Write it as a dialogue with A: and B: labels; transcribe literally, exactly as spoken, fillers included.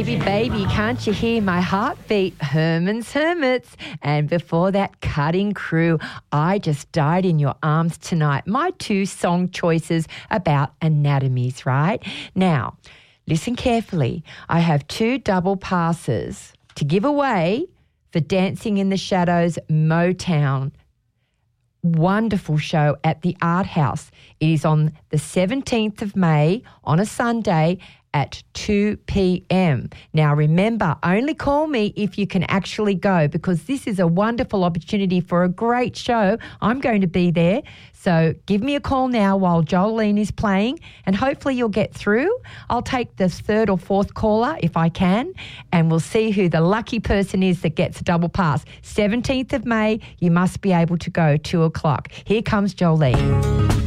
A: Baby, baby, can't you hear my heartbeat? Herman's Hermits. And before that, Cutting Crew, I Just Died in Your Arms Tonight. My two song choices about anatomies, right? Now, listen carefully. I have two double passes to give away for Dancing in the Shadows Motown. Wonderful show at the Art House. It is on the seventeenth of May on a Sunday at two p.m. Now, remember, only call me if you can actually go, because this is a wonderful opportunity for a great show. I'm going to be there. So give me a call now while Jolene is playing, and hopefully you'll get through. I'll take the third or fourth caller if I can, and we'll see who the lucky person is that gets a double pass. seventeenth of May, you must be able to go, two o'clock. Here comes Jolene.